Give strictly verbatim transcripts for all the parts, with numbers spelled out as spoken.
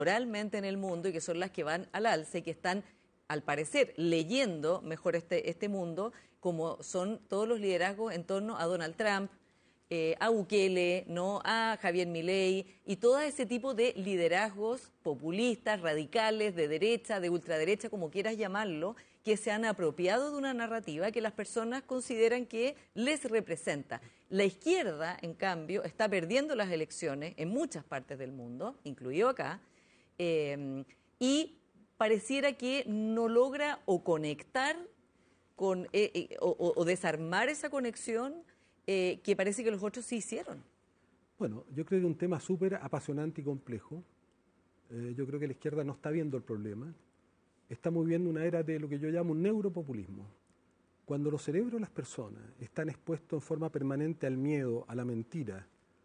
oralmente en el mundo y que son las que van al alza y que están, al parecer, leyendo mejor este, este mundo, como son todos los liderazgos en torno a Donald Trump, eh, a Bukele, ¿no?, a Javier Milei y todo ese tipo de liderazgos populistas, radicales, de derecha, de ultraderecha, como quieras llamarlo, que se han apropiado de una narrativa que las personas consideran que les representa. La izquierda, en cambio, está perdiendo las elecciones en muchas partes del mundo, incluido acá, eh, y pareciera que no logra o conectar con, eh, eh, o, o desarmar esa conexión eh, que parece que los otros sí hicieron. Bueno, yo creo que es un tema súper apasionante y complejo. Eh, yo creo que la izquierda no está viendo el problema. Estamos viviendo una era de lo que yo llamo un neuropopulismo. Cuando los cerebros de las personas están expuestos en forma permanente al miedo, a la mentira,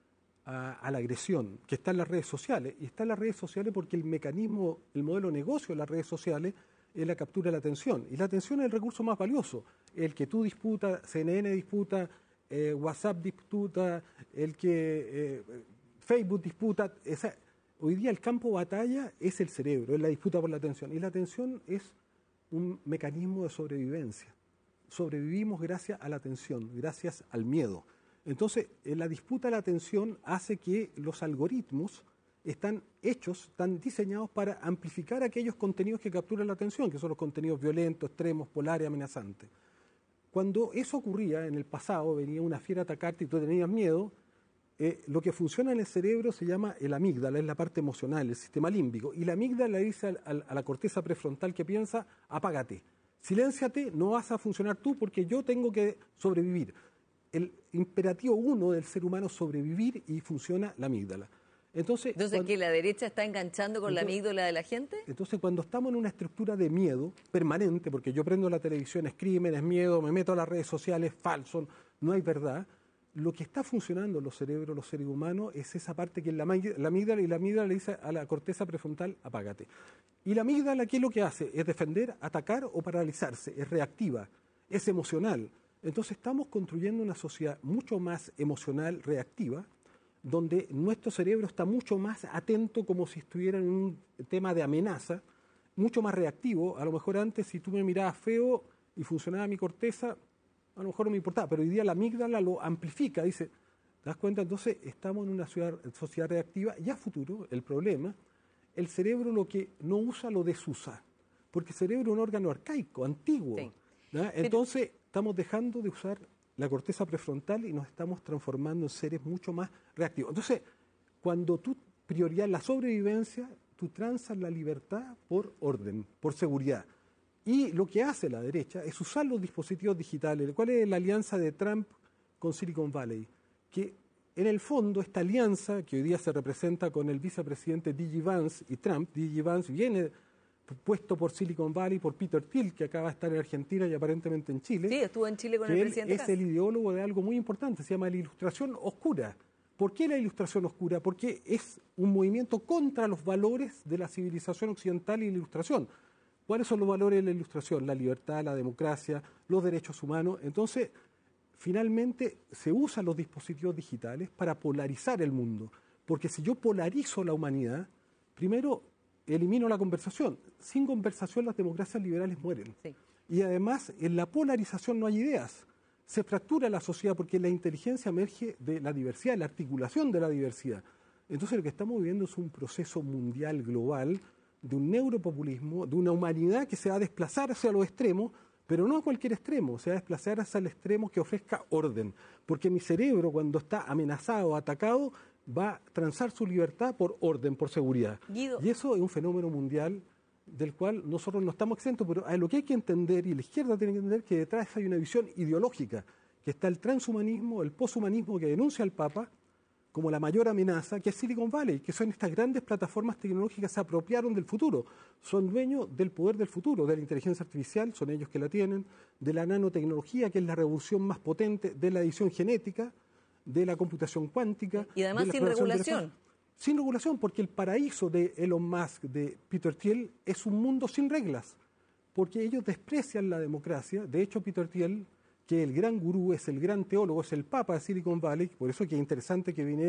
a, a la agresión, que está en las redes sociales, y está en las redes sociales porque el mecanismo, el modelo de negocio de las redes sociales es la captura de la atención. Y la atención es el recurso más valioso. El que tú disputas, C N N disputa, eh, WhatsApp disputa, el que eh, Facebook disputa. Esa, hoy día el campo de batalla es el cerebro, es la disputa por la atención. Y la atención es un mecanismo de sobrevivencia. Sobrevivimos gracias a la atención, gracias al miedo. Entonces, la disputa de la atención hace que los algoritmos están hechos, están diseñados para amplificar aquellos contenidos que capturan la atención, que son los contenidos violentos, extremos, polares, amenazantes. Cuando eso ocurría en el pasado, venía una fiera a atacarte y tú tenías miedo, eh, lo que funciona en el cerebro se llama el amígdala, es la parte emocional, el sistema límbico, y la amígdala le dice a, a, a la corteza prefrontal que piensa, apágate, silénciate, no vas a funcionar tú porque yo tengo que sobrevivir. El imperativo uno del ser humano es sobrevivir y funciona la amígdala. Entonces, Entonces cuando, ¿que la derecha está enganchando con entonces, la amígdala de la gente? Entonces, cuando estamos en una estructura de miedo permanente, porque yo prendo la televisión, es crimen, es miedo, me meto a las redes sociales, falso, no hay verdad, lo que está funcionando en los cerebros, los seres humanos, es esa parte que es la, la amígdala, y la amígdala le dice a la corteza prefrontal, apágate. Y la amígdala, ¿qué es lo que hace? Es defender, atacar o paralizarse, es reactiva, es emocional. Entonces estamos construyendo una sociedad mucho más emocional, reactiva, donde nuestro cerebro está mucho más atento, como si estuviera en un tema de amenaza, mucho más reactivo. A lo mejor antes, si tú me mirabas feo y funcionaba mi corteza, a lo mejor no me importaba, pero hoy día la amígdala lo amplifica, dice, ¿te das cuenta? Entonces estamos en una sociedad reactiva y a futuro, el problema, el cerebro lo que no usa lo desusa, porque el cerebro es un órgano arcaico, antiguo. Sí. Entonces estamos dejando de usar la corteza prefrontal y nos estamos transformando en seres mucho más reactivos. Entonces, cuando tú priorizas la sobrevivencia, tú transas la libertad por orden, por seguridad. Y lo que hace la derecha es usar los dispositivos digitales. ¿Cuál es la alianza de Trump con Silicon Valley? Que en el fondo esta alianza, que hoy día se representa con el vicepresidente D J Vance y Trump, D J Vance viene puesto por Silicon Valley, por Peter Thiel, que acaba de estar en Argentina y aparentemente en Chile. Sí, estuvo en Chile con el presidente. Él es el ideólogo de algo muy importante, se llama la ilustración oscura. ¿Por qué la ilustración oscura? Porque es un movimiento contra los valores de la civilización occidental y la ilustración. ¿Cuáles son los valores de la ilustración? La libertad, la democracia, los derechos humanos. Entonces, finalmente se usan los dispositivos digitales para polarizar el mundo. Porque si yo polarizo la humanidad, primero elimino la conversación. Sin conversación las democracias liberales mueren. Sí. Y además, en la polarización no hay ideas. Se fractura la sociedad porque la inteligencia emerge de la diversidad, la articulación de la diversidad. Entonces lo que estamos viviendo es un proceso mundial, global, de un neuropopulismo, de una humanidad que se va a desplazar hacia los extremos, pero no a cualquier extremo, se va a desplazar hacia el extremo que ofrezca orden. Porque mi cerebro, cuando está amenazado, atacado, va a transar su libertad por orden, por seguridad. Guido. Y eso es un fenómeno mundial del cual nosotros no estamos exentos, pero a lo que hay que entender, y la izquierda tiene que entender, que detrás hay una visión ideológica, que está el transhumanismo, el poshumanismo que denuncia al Papa como la mayor amenaza, que es Silicon Valley, que son estas grandes plataformas tecnológicas que se apropiaron del futuro, son dueños del poder del futuro, de la inteligencia artificial, son ellos que la tienen, de la nanotecnología, que es la revolución más potente, de la edición genética, de la computación cuántica. Y además sin regulación. Sin regulación, porque el paraíso de Elon Musk, de Peter Thiel, es un mundo sin reglas, porque ellos desprecian la democracia. De hecho, Peter Thiel, que el gran gurú, es el gran teólogo, es el papa de Silicon Valley, por eso que es interesante que viniera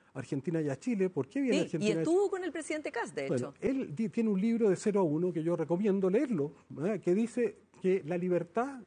Argentina y a Chile. ¿Por qué viene Sí, Argentina? y estuvo con el presidente Kast, de Bueno, hecho. él di- tiene un libro de cero a uno que yo recomiendo leerlo, ¿verdad? Que dice que la libertad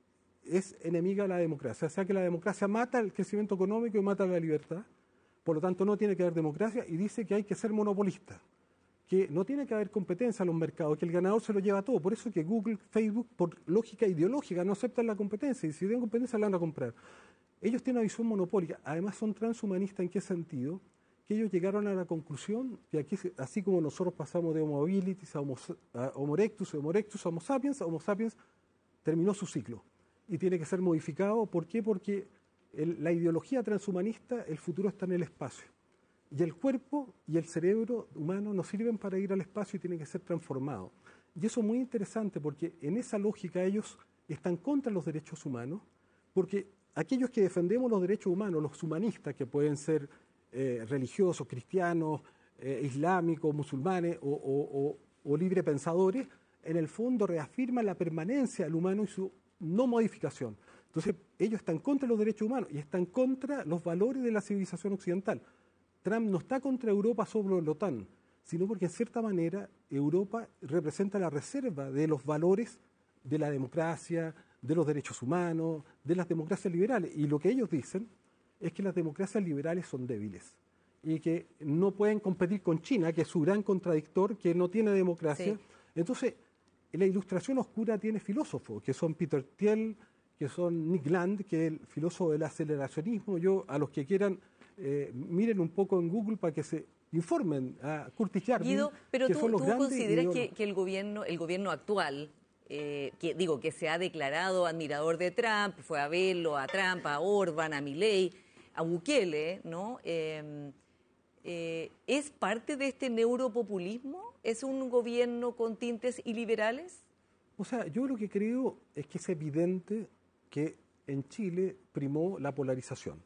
es enemiga de la democracia. O sea, que la democracia mata el crecimiento económico y mata la libertad. Por lo tanto, no tiene que haber democracia y dice que hay que ser monopolista, que no tiene que haber competencia en los mercados, que el ganador se lo lleva todo. Por eso que Google, Facebook, por lógica ideológica, no aceptan la competencia y si tienen competencia la van a comprar. Ellos tienen una visión monopólica. Además, son transhumanistas. ¿En qué sentido? Que ellos llegaron a la conclusión que aquí, así como nosotros pasamos de Homo habilis a Homo, a Homo erectus, Homo erectus a Homo sapiens, Homo sapiens terminó su ciclo y tiene que ser modificado. ¿Por qué? Porque el, la ideología transhumanista, el futuro está en el espacio. Y el cuerpo y el cerebro humano no sirven para ir al espacio y tienen que ser transformados. Y eso es muy interesante porque en esa lógica ellos están contra los derechos humanos, porque aquellos que defendemos los derechos humanos, los humanistas, que pueden ser eh, religiosos, cristianos, eh, islámicos, musulmanes o, o, o, o librepensadores, en el fondo reafirman la permanencia del humano y su no modificación. Entonces, ellos están contra los derechos humanos y están contra los valores de la civilización occidental. Trump no está contra Europa sobre la OTAN, sino porque en cierta manera Europa representa la reserva de los valores de la democracia, de los derechos humanos, de las democracias liberales. Y lo que ellos dicen es que las democracias liberales son débiles y que no pueden competir con China, que es su gran contradictor, que no tiene democracia. Sí. Entonces, la ilustración oscura tiene filósofos, que son Peter Thiel, que son Nick Land, que es el filósofo del aceleracionismo. Yo, a los que quieran, eh, miren un poco en Google para que se informen a Curtis Yarvin, Guido, pero que tú, son los tú grandes consideras ideólogos. que, que el gobierno, el gobierno actual, eh, que digo que se ha declarado admirador de Trump, fue a verlo, a Trump, a Orban, a Milei, a Bukele, ¿no? Eh, eh, ¿Es parte de este neuropopulismo? ¿Es un gobierno con tintes iliberales? O sea, yo lo que creo es que es evidente que en Chile primó la polarización.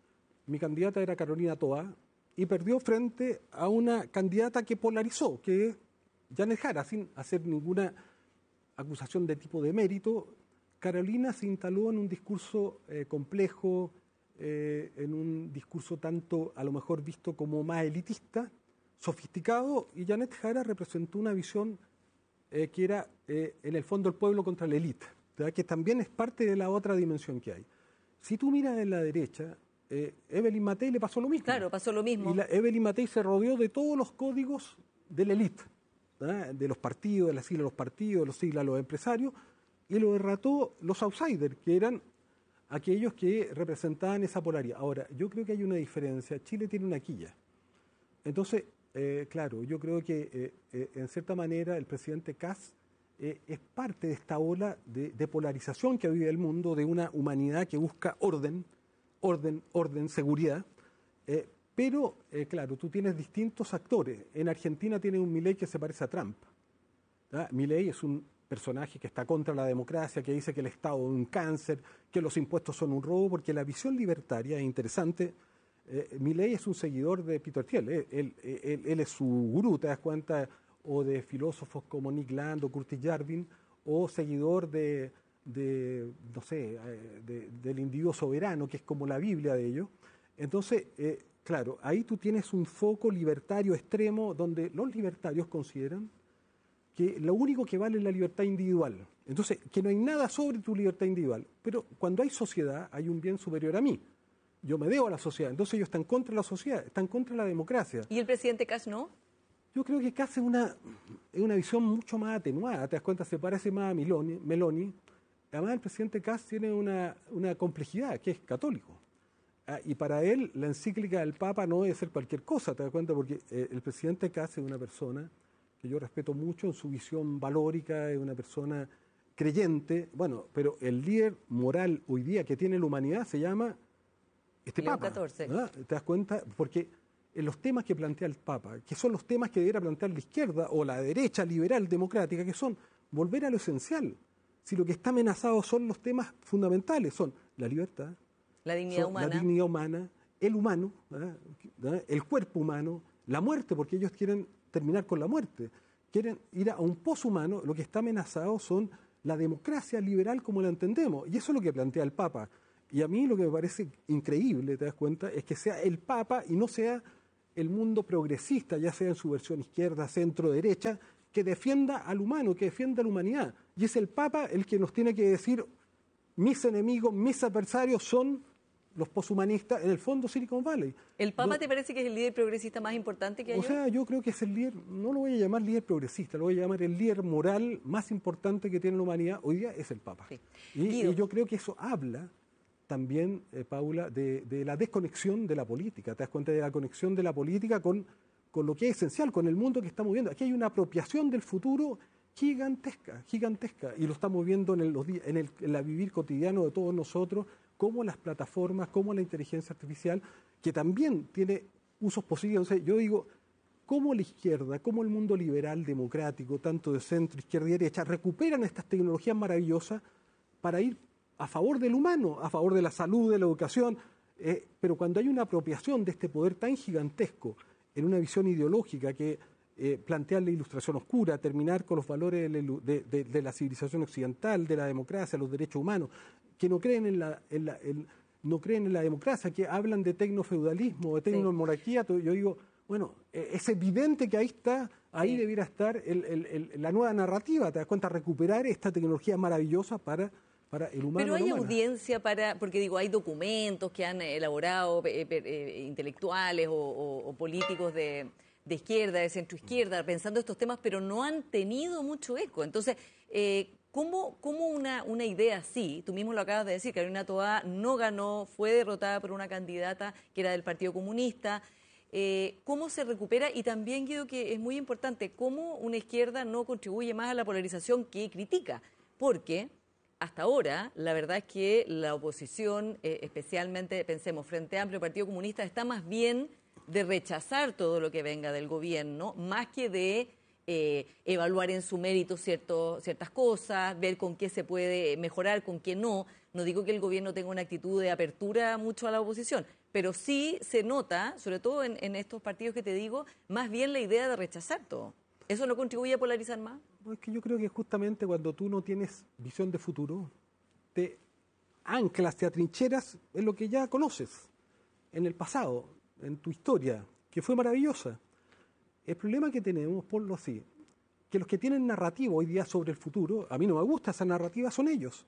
Mi candidata era Carolina Toá y perdió frente a una candidata que polarizó, que es Janet Jara, sin hacer ninguna acusación de tipo de mérito. Carolina se instaló en un discurso eh, complejo, eh, en un discurso tanto a lo mejor visto como más elitista, sofisticado, y Janet Jara representó una visión eh, que era eh, en el fondo el pueblo contra la élite, ¿verdad? Que también es parte de la otra dimensión que hay. Si tú miras en la derecha, eh, Evelyn Matei le pasó lo mismo. Claro, pasó lo mismo. Y la, Evelyn Matei se rodeó de todos los códigos de la élite, ¿verdad? De los partidos, de las siglas de los partidos, de los siglas de los empresarios, y lo derrató los outsiders, que eran aquellos que representaban esa polaridad. Ahora, yo creo que hay una diferencia. Chile tiene una quilla. Entonces, eh, claro, yo creo que eh, eh, en cierta manera el presidente Kast eh, es parte de esta ola de, de polarización que vive el mundo, de una humanidad que busca orden, orden, orden, seguridad. Eh, pero, eh, claro, tú tienes distintos actores. En Argentina tienes un Milei que se parece a Trump. ¿Ah? Milei es un personaje que está contra la democracia, que dice que el Estado es un cáncer, que los impuestos son un robo, porque la visión libertaria es interesante. Eh, Milei es un seguidor de Peter Thiel, eh, él, él, él es su gurú, te das cuenta, o de filósofos como Nick Land o Curtis Yarvin, o seguidor de, de no sé, eh, de, del individuo soberano, que es como la Biblia de ellos. Entonces, eh, claro, ahí tú tienes un foco libertario extremo, donde los libertarios consideran que lo único que vale es la libertad individual. Entonces, que no hay nada sobre tu libertad individual. Pero cuando hay sociedad, hay un bien superior a mí. Yo me debo a la sociedad. Entonces ellos están contra la sociedad, están contra la democracia. ¿Y el presidente Kast no? Yo creo que Kast es una, es una visión mucho más atenuada. Te das cuenta, se parece más a Meloni. Meloni. Además, el presidente Kast tiene una, una complejidad, que es católico. Ah, y para él, la encíclica del Papa no debe ser cualquier cosa, te das cuenta, porque eh, el presidente Kast es una persona que yo respeto mucho en su visión valórica, es una persona creyente, bueno, pero el líder moral hoy día que tiene la humanidad se llama este León Papa. catorce. ¿Verdad? ¿Te das cuenta? Porque en los temas que plantea el Papa, que son los temas que debería plantear la izquierda o la derecha liberal democrática, que son volver a lo esencial. Si lo que está amenazado son los temas fundamentales, son la libertad, la dignidad son humana, la dignidad humana, el humano, ¿verdad? ¿verdad? El cuerpo humano, la muerte, porque ellos quieren terminar con la muerte, quieren ir a un poshumano. Lo que está amenazado son la democracia liberal como la entendemos, y eso es lo que plantea el Papa. Y a mí lo que me parece increíble, te das cuenta, es que sea el Papa y no sea el mundo progresista, ya sea en su versión izquierda, centro, derecha, que defienda al humano, que defienda a la humanidad. Y es el Papa el que nos tiene que decir, mis enemigos, mis adversarios son los poshumanistas, en el fondo Silicon Valley. ¿El Papa yo, te parece que es el líder progresista más importante que hay O sea, hoy? yo creo que es el líder, no lo voy a llamar líder progresista, lo voy a llamar el líder moral más importante que tiene la humanidad, hoy día es el Papa. Sí. Y, y yo creo que eso habla también, eh, Paula, de, de la desconexión de la política. ¿Te das cuenta de la conexión de la política con, con lo que es esencial, con el mundo que estamos viendo? Aquí hay una apropiación del futuro gigantesca, gigantesca, y lo estamos viendo en el, los días, en el, en el vivir cotidiano de todos nosotros, como las plataformas, como la inteligencia artificial, que también tiene usos posibles. Entonces, yo digo, cómo la izquierda, cómo el mundo liberal, democrático, tanto de centro, izquierda y derecha, recuperan estas tecnologías maravillosas para ir a favor del humano, a favor de la salud, de la educación, eh, pero cuando hay una apropiación de este poder tan gigantesco en una visión ideológica que eh, plantea la ilustración oscura, terminar con los valores de, de, de, de la civilización occidental, de la democracia, los derechos humanos, que no creen en la, en la, en, no creen en la democracia, que hablan de tecnofeudalismo, de tecnomonarquía, sí. Yo digo, bueno, eh, es evidente que ahí está, ahí sí. debiera estar el, el, el, la nueva narrativa, te das cuenta, recuperar esta tecnología maravillosa para... para el humano. Pero hay audiencia para, porque digo, hay documentos que han elaborado eh, eh, intelectuales o, o, o políticos de, de izquierda, de centro izquierda, pensando estos temas, pero no han tenido mucho eco. Entonces, eh, ¿cómo, cómo una, una idea así, tú mismo lo acabas de decir, Carolina Toá no ganó, fue derrotada por una candidata que era del Partido Comunista, eh, ¿cómo se recupera? Y también creo que es muy importante, ¿cómo una izquierda no contribuye más a la polarización que critica? Porque... hasta ahora, la verdad es que la oposición, eh, especialmente, pensemos, Frente Amplio, Partido Comunista, está más bien de rechazar todo lo que venga del gobierno, más que de eh, evaluar en su mérito cierto, ciertas cosas, ver con qué se puede mejorar, con qué no. No digo que el gobierno tenga una actitud de apertura mucho a la oposición, pero sí se nota, sobre todo en, en estos partidos que te digo, más bien la idea de rechazar todo. ¿Eso no contribuye a polarizar más? Es que yo creo que justamente cuando tú no tienes visión de futuro, te anclas, te atrincheras en lo que ya conoces, en el pasado, en tu historia, que fue maravillosa. El problema que tenemos, ponlo así, que los que tienen narrativa hoy día sobre el futuro, a mí no me gusta esa narrativa, son ellos.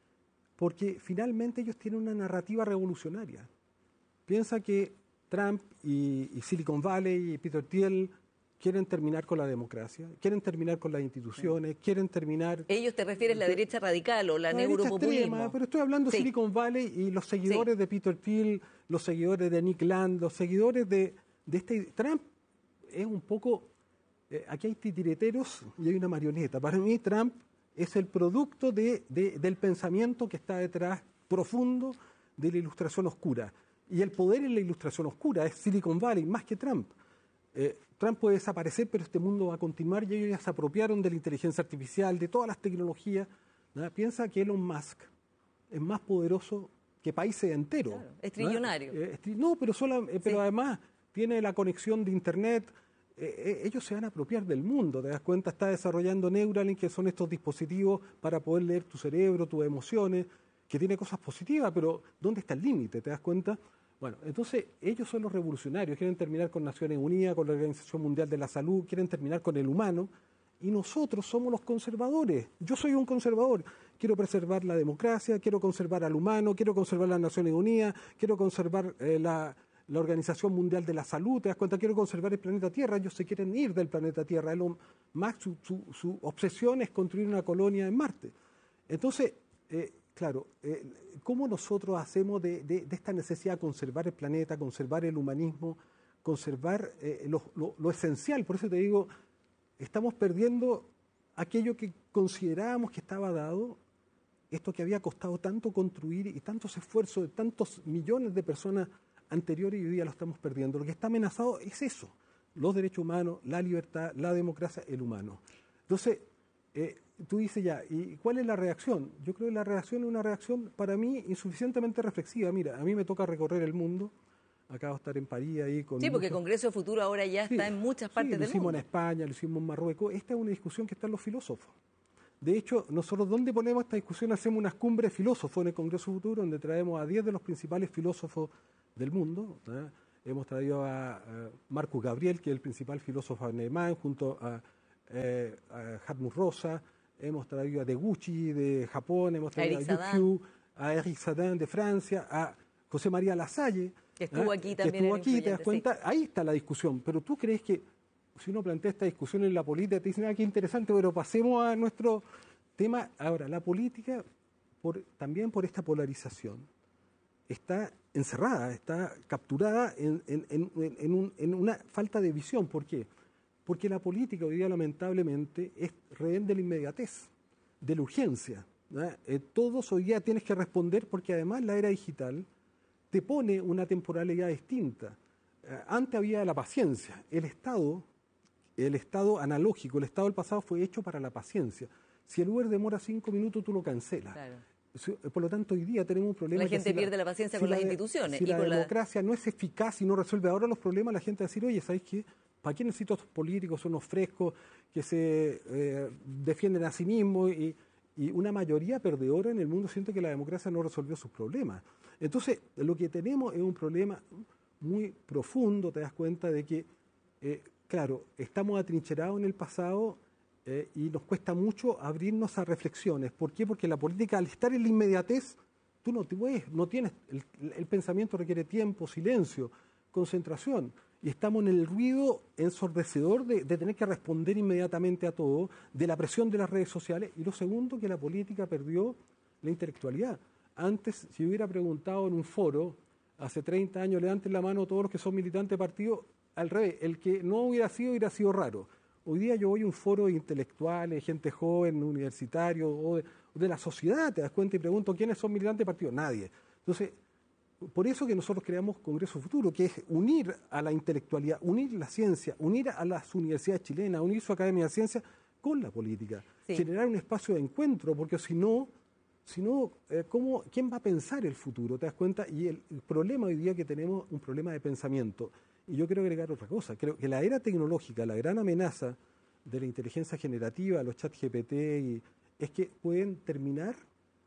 Porque finalmente ellos tienen una narrativa revolucionaria. Piensa que Trump y, y Silicon Valley y Peter Thiel quieren terminar con la democracia, quieren terminar con las instituciones, quieren terminar... Ellos te refieres a la derecha radical o la, la neuropopulismo. Extrema, pero estoy hablando de sí. Silicon Valley y los seguidores sí. de Peter Thiel, los seguidores de Nick Land, los seguidores de, de este... Trump es un poco... Eh, aquí hay titireteros y hay una marioneta. Para mí Trump es el producto de, de, del pensamiento que está detrás profundo de la ilustración oscura. Y el poder en la ilustración oscura es Silicon Valley, más que Trump. Eh, Trump puede desaparecer, pero este mundo va a continuar y ellos ya se apropiaron de la inteligencia artificial, de todas las tecnologías. ¿No? Piensa que Elon Musk es más poderoso que países enteros. Claro, es trillonario. ¿No? Eh, no, pero, solo, eh, pero sí. además tiene la conexión de Internet. Eh, eh, ellos se van a apropiar del mundo, te das cuenta, está desarrollando Neuralink, que son estos dispositivos para poder leer tu cerebro, tus emociones, que tiene cosas positivas, pero ¿dónde está el límite? ¿Te das cuenta? Bueno, entonces ellos son los revolucionarios, quieren terminar con Naciones Unidas, con la Organización Mundial de la Salud, quieren terminar con el humano, y nosotros somos los conservadores. Yo soy un conservador, quiero preservar la democracia, quiero conservar al humano, quiero conservar las Naciones Unidas, quiero conservar eh, la, la Organización Mundial de la Salud, te das cuenta, quiero conservar el planeta Tierra, ellos se quieren ir del planeta Tierra, Elon Musk, su, su, su obsesión es construir una colonia en Marte. Entonces, eh, claro, eh, ¿cómo nosotros hacemos de, de, de esta necesidad de conservar el planeta, conservar el humanismo, conservar eh, lo, lo, lo esencial? Por eso te digo, estamos perdiendo aquello que considerábamos que estaba dado, esto que había costado tanto construir y tantos esfuerzos de tantos millones de personas anteriores y hoy día lo estamos perdiendo. Lo que está amenazado es eso, los derechos humanos, la libertad, la democracia, el humano. Entonces, eh, tú dices ya, ¿y cuál es la reacción? Yo creo que la reacción es una reacción para mí insuficientemente reflexiva. Mira, a mí me toca recorrer el mundo, acabo de estar en París ahí con... Sí, porque muchos... el Congreso de Futuro ahora ya sí, está en muchas partes sí, del mundo. Lo hicimos en España, lo hicimos en Marruecos. Esta es una discusión que está en los filósofos. De hecho, nosotros, ¿dónde ponemos esta discusión? Hacemos unas cumbres de filósofos en el Congreso Futuro, donde traemos a diez de los principales filósofos del mundo. ¿eh? Hemos traído a, a Marcus Gabriel, que es el principal filósofo alemán, junto a, eh, a Hartmut Rosa. Hemos traído a Deguchi de Japón, hemos traído a Yu Q, a Eric Sadin de Francia, a José María Lasalle, que estuvo ¿eh? aquí que también. Estuvo aquí, te das cuenta, sí. Ahí está la discusión. Pero tú crees que si uno plantea esta discusión en la política, te dicen, ah, qué interesante, pero pasemos a nuestro tema. Ahora, la política, por, también por esta polarización, está encerrada, está capturada en, en, en, en, un, en una falta de visión. ¿Por qué? Porque la política hoy día, lamentablemente, es rehén de la inmediatez, de la urgencia. Eh, todos hoy día tienes que responder, porque además la era digital te pone una temporalidad distinta. Eh, antes había la paciencia. El Estado, el Estado analógico, el Estado del pasado fue hecho para la paciencia. Si el Uber demora cinco minutos, tú lo cancelas. Claro. Por lo tanto, hoy día tenemos un problema. La gente si pierde la, la paciencia si con la, las instituciones. Si y la con democracia la... no es eficaz y no resuelve ahora los problemas, la gente va a decir, oye, ¿sabes qué? ¿Para qué necesito estos políticos? Son unos frescos que se eh, defienden a sí mismos y, y una mayoría perdedora en el mundo siente que la democracia no resolvió sus problemas. Entonces, lo que tenemos es un problema muy profundo, te das cuenta de que, eh, claro, estamos atrincherados en el pasado eh, y nos cuesta mucho abrirnos a reflexiones. ¿Por qué? Porque la política, al estar en la inmediatez, tú no, te puedes, no tienes, el, el pensamiento requiere tiempo, silencio, concentración. Y estamos en el ruido ensordecedor de, de tener que responder inmediatamente a todo, de la presión de las redes sociales. Y lo segundo, que la política perdió la intelectualidad. Antes, si hubiera preguntado en un foro, hace treinta años, levanten la mano todos los que son militantes de partido, al revés, el que no hubiera sido, hubiera sido raro. Hoy día yo voy a un foro de intelectuales, gente joven, universitario, o de, o de la sociedad, te das cuenta y pregunto, ¿quiénes son militantes de partido? Nadie. Entonces, por eso que nosotros creamos Congreso Futuro, que es unir a la intelectualidad, unir la ciencia, unir a las universidades chilenas, unir su Academia de Ciencias con la política, sí. Generar un espacio de encuentro, porque si no, si no eh, ¿cómo, ¿quién va a pensar el futuro? ¿Te das cuenta? Y el, el problema hoy día que tenemos un problema de pensamiento. Y yo quiero agregar otra cosa, creo que la era tecnológica, la gran amenaza de la inteligencia generativa, los chat G P T, y, es que pueden terminar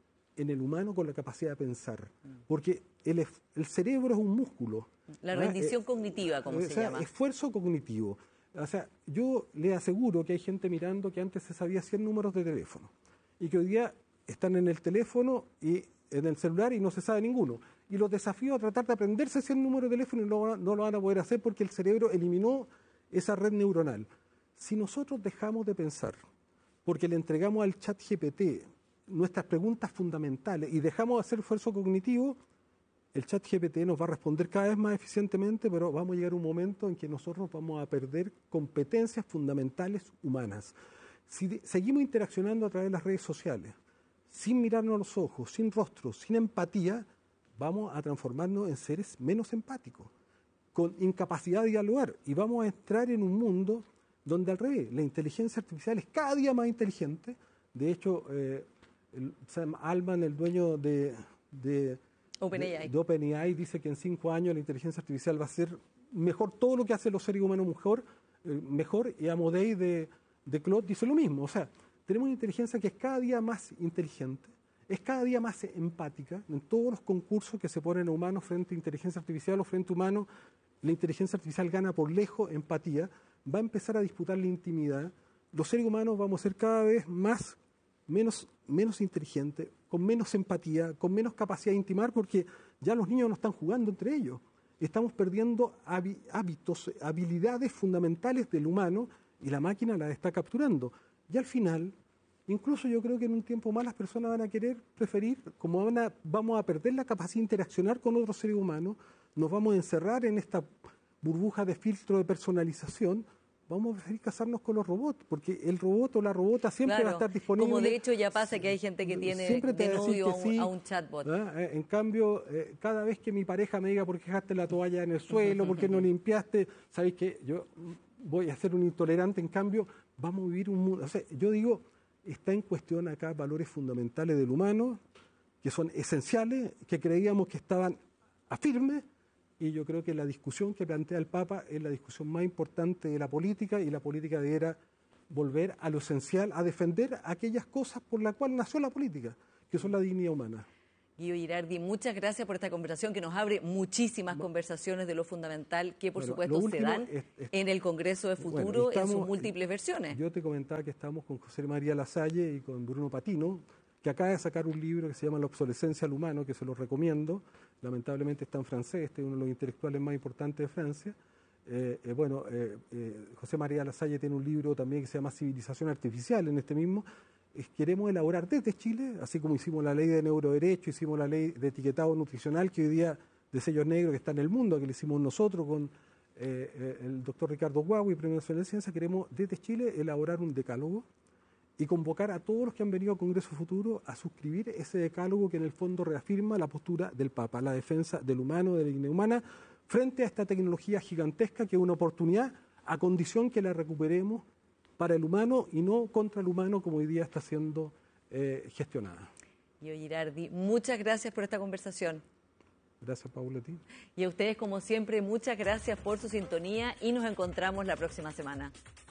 en el humano con la capacidad de pensar, porque el, el cerebro es un músculo. La rendición eh, cognitiva, como se sea, llama. Esfuerzo cognitivo. O sea, yo le aseguro que hay gente mirando que antes se sabía cien números de teléfono y que hoy día están en el teléfono y en el celular y no se sabe ninguno. Y los desafío a tratar de aprenderse cien números de teléfono y no, no lo van a poder hacer porque el cerebro eliminó esa red neuronal. Si nosotros dejamos de pensar porque le entregamos al chat G P T nuestras preguntas fundamentales y dejamos de hacer esfuerzo cognitivo, el chat G P T nos va a responder cada vez más eficientemente, pero vamos a llegar a un momento en que nosotros vamos a perder competencias fundamentales humanas. Si de, seguimos interaccionando a través de las redes sociales, sin mirarnos a los ojos, sin rostros, sin empatía, vamos a transformarnos en seres menos empáticos, con incapacidad de dialogar, y vamos a entrar en un mundo donde al revés, la inteligencia artificial es cada día más inteligente. De hecho, eh, el Sam Altman, el dueño de, de, OpenAI. de OpenAI, dice que en cinco años la inteligencia artificial va a ser mejor, todo lo que hacen los seres humanos mejor, eh, mejor, y Amodei de, de Claude dice lo mismo. O sea, tenemos una inteligencia que es cada día más inteligente, es cada día más empática. En todos los concursos que se ponen a humanos frente a inteligencia artificial o frente a humanos, la inteligencia artificial gana por lejos empatía, va a empezar a disputar la intimidad. Los seres humanos vamos a ser cada vez más, menos, menos inteligentes, con menos empatía, con menos capacidad de intimar, porque ya los niños no están jugando entre ellos. Estamos perdiendo hábitos, habilidades fundamentales del humano y la máquina las está capturando. Y al final, incluso yo creo que en un tiempo más las personas van a querer preferir, como van a, vamos a perder la capacidad de interaccionar con otros seres humanos, nos vamos a encerrar en esta burbuja de filtro de personalización, vamos a preferir casarnos con los robots, porque el robot o la robota siempre claro, va a estar disponible. Como de hecho ya pasa que hay gente que tiene de novio a un, sí, a un chatbot. ¿Ah? En cambio, eh, cada vez que mi pareja me diga por qué dejaste la toalla en el suelo, por qué no limpiaste, ¿sabéis qué? Yo voy a ser un intolerante. En cambio, vamos a vivir un mundo. O sea, yo digo, está en cuestión acá valores fundamentales del humano, que son esenciales, que creíamos que estaban a firme. Y yo creo que la discusión que plantea el Papa es la discusión más importante de la política, y la política debiera volver a lo esencial, a defender aquellas cosas por las cuales nació la política, que son la dignidad humana. Guido Girardi, muchas gracias por esta conversación que nos abre muchísimas no. conversaciones de lo fundamental que por bueno, supuesto se dan es, es, en el Congreso de Futuro bueno, estamos, en sus múltiples versiones. Yo te comentaba que estamos con José María Lasalle y con Bruno Patino, que acaba de sacar un libro que se llama La obsolescencia al humano, que se lo recomiendo. Lamentablemente está en francés, este es uno de los intelectuales más importantes de Francia. Eh, eh, bueno, eh, eh, José María Lasalle tiene un libro también que se llama Civilización Artificial en este mismo. Queremos elaborar desde Chile, así como hicimos la ley de neuroderecho, hicimos la ley de etiquetado nutricional que hoy día de sellos negros que está en el mundo, que le hicimos nosotros con eh, el doctor Ricardo Guagui, Premio Nacional de Ciencia. Queremos desde Chile elaborar un decálogo y convocar a todos los que han venido a Congreso Futuro a suscribir ese decálogo que en el fondo reafirma la postura del Papa, la defensa del humano, de la dignidad humana, frente a esta tecnología gigantesca que es una oportunidad a condición que la recuperemos para el humano y no contra el humano como hoy día está siendo eh, gestionada. Guido Girardi, muchas gracias por esta conversación. Gracias, Paula, a ti. Y a ustedes, como siempre, muchas gracias por su sintonía y nos encontramos la próxima semana.